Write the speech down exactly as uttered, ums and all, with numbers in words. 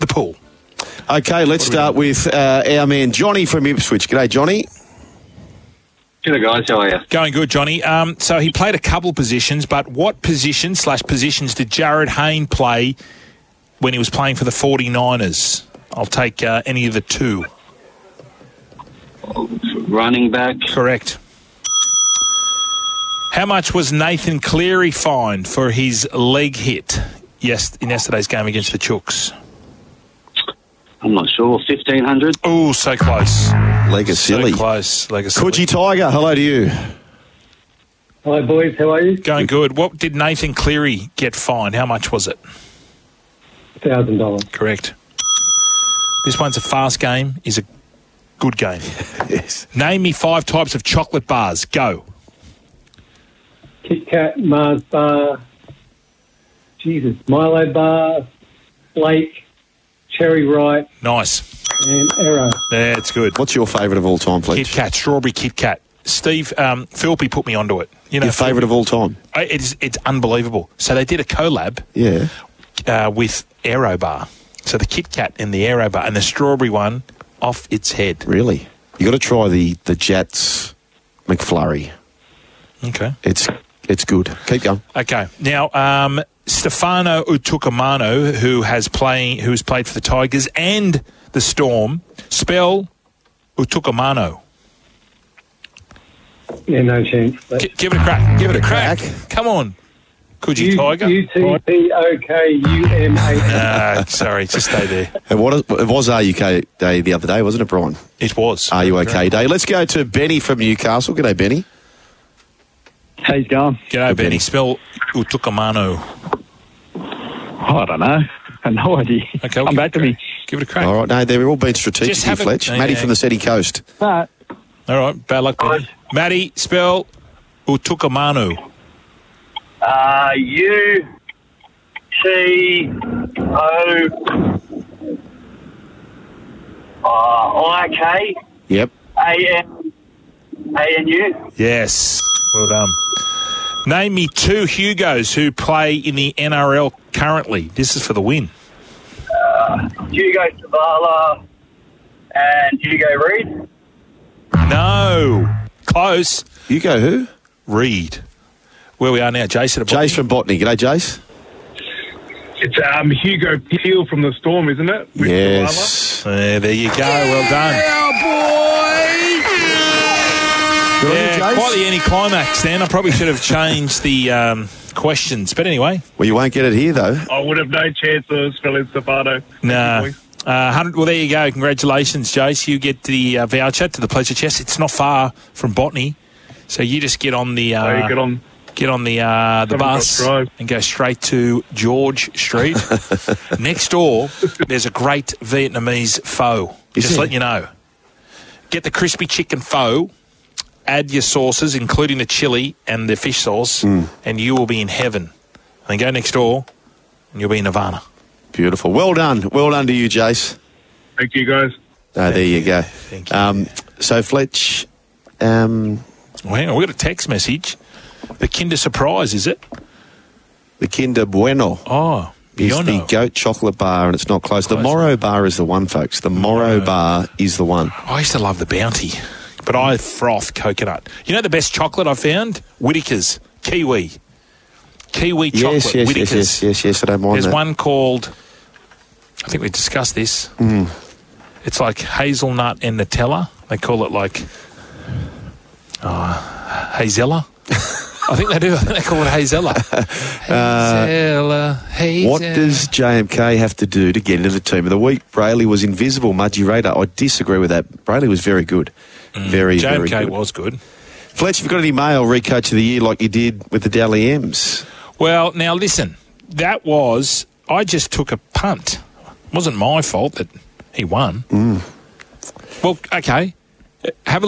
pool. Okay, let's start with uh, our man Johnny from Ipswich. G'day, Johnny. G'day, guys. How are you? Going good, Johnny. Um, so he played a couple positions, but what position slash positions did Jared Hayne play when he was playing for the forty-niners? I'll take uh, any of the two. Running back. Correct. How much was Nathan Cleary fined for his leg hit yes, in yesterday's game against the Chooks? I'm not sure. fifteen hundred. Oh, so close. Leg of silly. So close. Leg of silly. Coogee Tiger, hello to you. Hi, boys. How are you? Going good. What did Nathan Cleary get fined? How much was it? one thousand dollars. Correct. This one's a fast game. Is a good game. Yes. Name me five types of chocolate bars. Go. Kit Kat, Mars bar, Jesus, Milo bar, Blake, Cherry Ripe, Nice. and Arrow. Yeah, it's good. What's your favourite of all time, please? Kit Kat, strawberry Kit Kat. Steve, um, Philpy put me onto it. You know, Your favourite of all time? I- It's it's unbelievable. So they did a collab Yeah. uh, with Aero Bar. So the Kit Kat and the Aero Bar and the strawberry one off its head. Really? You got to try the the Jats McFlurry. Okay. It's it's good. Keep going. Okay. Now, um, Stefano Utokumano, who has playing, who's played for the Tigers and the Storm, spell Utokumano. Yeah, no chance. But G- give it a crack. Give it a crack. Crack. Come on, Coogee U- Tiger. U T P O K U M A. Ah, sorry, just stay there. And what it was R U K Day the other day, wasn't it, Brian? It was. Are you okay Day? Let's go to Benny from Newcastle. G'day, Benny. How's it going? G'day, Benny. Spell Utokumano. I don't know. I have no idea. Okay, we'll Come give back it a to me. crack. Give it a crack. All right, no, they've all been strategic Just here, have a- Fletch. yeah, Matty yeah. from the City Coast. Right. All right, bad luck, Benny. Maddie, spell Utokumano. Uh, U T O uh, I K Yep. A N A N U. Yes. Well done. Name me two Hugos who play in the N R L currently. This is for the win. Hugo Savala and Hugo Reid. No. Close. You go who? Reed. Where we are now, Jason. Jace from Botany. G'day, Jace. It's um, Hugo Peel from the Storm, isn't it? With Yes. Uh, there you go. Well done. Good on you, Yeah, Jace. quite the anticlimax then. I probably should have changed the um, questions. But anyway. Well, you won't get it here, though. I would have no chance of spelling Stefano. Nah. Uh, one hundred, well, there you go. Congratulations, Jace. You get the uh, voucher to the Pleasure Chest. It's not far from Botany. So you just get on the... Uh, So you get on. Get on the uh, the Seven bus Cross Drive. and go straight to George Street. Next door, there's a great Vietnamese pho. Is Just there? letting you know. Get the crispy chicken pho, add your sauces, including the chili and the fish sauce, Mm. and you will be in heaven. Then go next door, and you'll be in Nirvana. Beautiful. Well done. Well done to you, Jace. Thank you, guys. No, there you go. Thank you. Um, so, Fletch, um, Well, hang on, we got a text message. The Kinder Surprise, is it? the Kinder Bueno Oh, is the Biono. goat chocolate bar, and it's not close. The Close. Morrow bar is the one, folks. The Morrow Morrow. bar is the one. I used to love the Bounty, but I froth coconut. You know the best chocolate I found? Whittaker's. Kiwi. Kiwi chocolate. Yes, yes, yes, Whittaker's. yes, yes, yes. I don't mind There's that. one called, I think we discussed this. Mm. It's like hazelnut and Nutella. They call it like uh, Hazella. I think they do. I think they call it Hazella. Hazella. Hazella. What does J M K have to do to get into the team of the week? Brayley was invisible. Mudgy Radar. I disagree with that. Brayley was very good. Very, J M very K good. was good. Fletch, have you got any mail re-coach of the year like you did with the Dally M's? Well, now listen. That was, I just took a punt. It wasn't my fault that he won. Mm. Well, okay. Have a